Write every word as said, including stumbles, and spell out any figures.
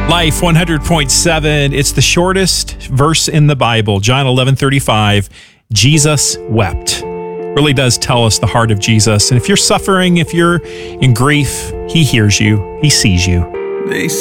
Life one hundred point seven. It's the shortest verse in the Bible, John eleven thirty-five. Jesus wept. Really does tell us the heart of Jesus. And if you're suffering, if you're in grief, he hears you. He sees you. They